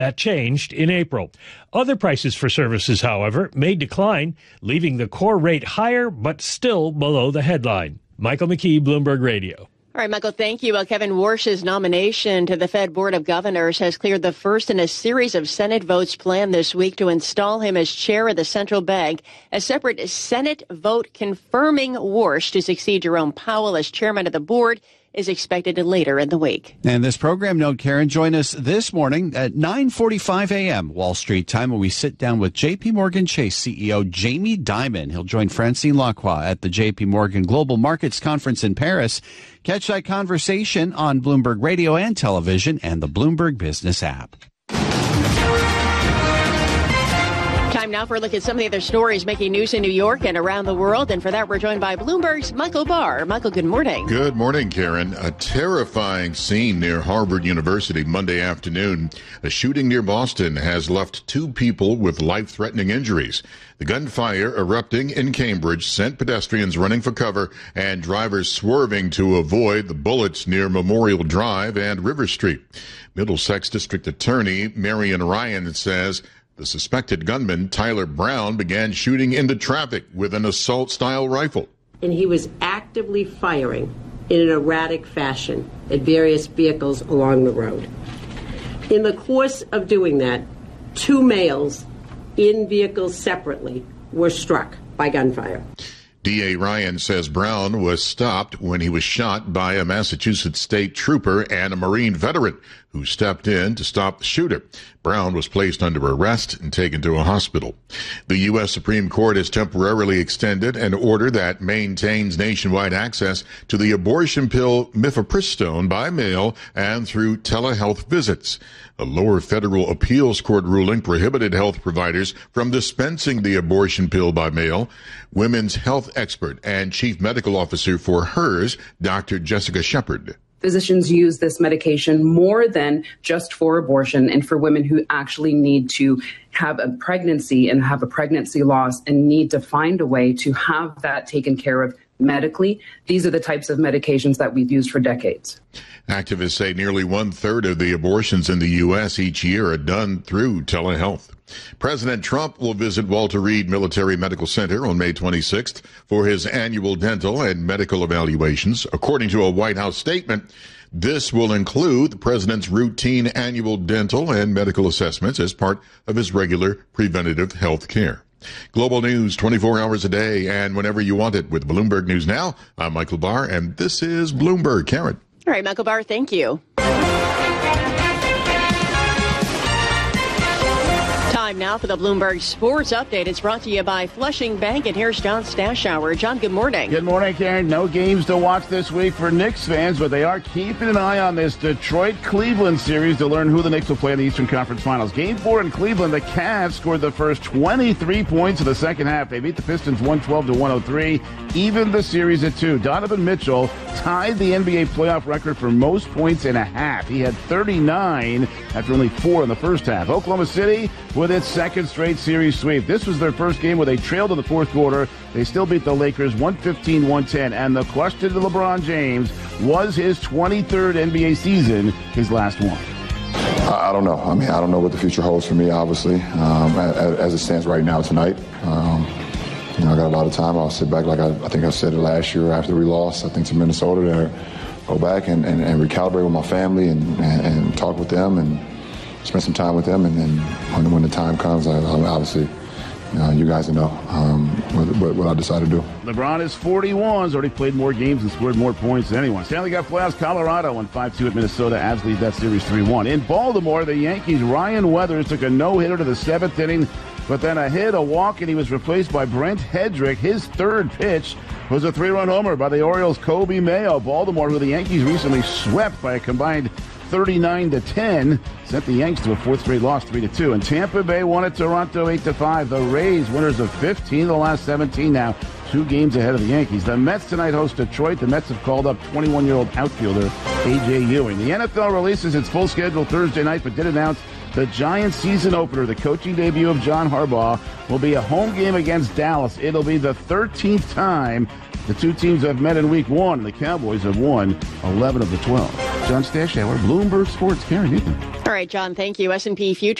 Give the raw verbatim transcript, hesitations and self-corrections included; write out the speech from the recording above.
That changed in April. Other prices for services, however, may decline, leaving the core rate higher but still below the headline. Michael McKee, Bloomberg Radio. All right, Michael, thank you. Well, Kevin Warsh's nomination to the Fed Board of Governors has cleared the first in a series of Senate votes planned this week to install him as chair of the central bank. A separate Senate vote confirming Warsh to succeed Jerome Powell as chairman of the board is expected later in the week. And this program note, Karen, join us this morning at nine forty-five a.m. Wall Street time when we sit down with J P. Morgan Chase C E O Jamie Dimon. He'll join Francine Lacroix at the J P. Morgan Global Markets Conference in Paris. Catch that conversation on Bloomberg Radio and television and the Bloomberg Business app. Time now for a look at some of the other stories making news in New York and around the world. And for that, we're joined by Bloomberg's Michael Barr. Michael, good morning. Good morning, Karen. A terrifying scene near Harvard University Monday afternoon. A shooting near Boston has left two people with life-threatening injuries. The gunfire erupting in Cambridge sent pedestrians running for cover and drivers swerving to avoid the bullets near Memorial Drive and River Street. Middlesex District Attorney Marion Ryan says the suspected gunman, Tyler Brown, began shooting into traffic with an assault-style rifle. And he was actively firing in an erratic fashion at various vehicles along the road. In the course of doing that, two males in vehicles separately were struck by gunfire. D A Ryan says Brown was stopped when he was shot by a Massachusetts state trooper and a Marine veteran who stepped in to stop the shooter. Brown was placed under arrest and taken to a hospital. The U S. Supreme Court has temporarily extended an order that maintains nationwide access to the abortion pill mifepristone by mail and through telehealth visits. A lower federal appeals court ruling prohibited health providers from dispensing the abortion pill by mail. Women's health expert and chief medical officer for HERS, Doctor Jessica Shepard. Physicians use this medication more than just for abortion and for women who actually need to have a pregnancy and have a pregnancy loss and need to find a way to have that taken care of medically. These are the types of medications that we've used for decades. Activists say nearly one-third of the abortions in the U S each year are done through telehealth. President Trump will visit Walter Reed Military Medical Center on May twenty-sixth for his annual dental and medical evaluations. According to a White House statement, this will include the president's routine annual dental and medical assessments as part of his regular preventative health care. Global news twenty-four hours a day and whenever you want it with Bloomberg News Now. I'm Michael Barr, and this is Bloomberg. Karen. All right, Michael Barr, thank you. Time now for the Bloomberg Sports Update. It's brought to you by Flushing Bank, and here's John Stashower. John, good morning. Good morning, Karen. No games to watch this week for Knicks fans, but they are keeping an eye on this Detroit-Cleveland series to learn who the Knicks will play in the Eastern Conference Finals. Game four in Cleveland, the Cavs scored the first twenty-three points of the second half. They beat the Pistons one twelve to one oh three, even the series at two. Donovan Mitchell tied the N B A playoff record for most points in a half. He had thirty-nine after only four in the first half. Oklahoma City with its second straight series sweep. This was their first game where they trailed in the fourth quarter. They still beat the Lakers one fifteen to one ten. And the question to LeBron James, was his twenty-third N B A season his last one? I don't know. I mean, I don't know what the future holds for me, obviously, um, as, as it stands right now tonight. Um, you know, I got a lot of time. I'll sit back like I, I think I said it last year after we lost, I think, to Minnesota, to go back and, and, and recalibrate with my family and, and, and talk with them and spend some time with them. And then when, when the time comes, I, I obviously, you know, you guys know um, what, what I decide to do. LeBron is forty-one, has already played more games and scored more points than anyone. Stanley Cup playoffs, Colorado won five two at Minnesota. Avs lead that series three one. In Baltimore, the Yankees' Ryan Weathers took a no-hitter to the seventh inning, but then a hit, a walk, and he was replaced by Brent Hedrick. His third pitch was a three-run homer by the Orioles' Kobe Mayo. Baltimore, who the Yankees recently swept by a combined thirty-nine to ten, sent the Yanks to a fourth straight loss, three to two. And Tampa Bay won at Toronto eight to five. The Rays, winners of fifteen of the last seventeen now, two games ahead of the Yankees. The Mets tonight host Detroit. The Mets have called up twenty-one-year-old outfielder A J Ewing. The N F L releases its full schedule Thursday night, but did announce the Giants season opener. The coaching debut of John Harbaugh will be a home game against Dallas. It'll be the thirteenth time the two teams have met in week one. The Cowboys have won eleven of the twelve. John Stash Hour, Bloomberg Sports. Karen Nathan. All right, John, thank you. S and P Futures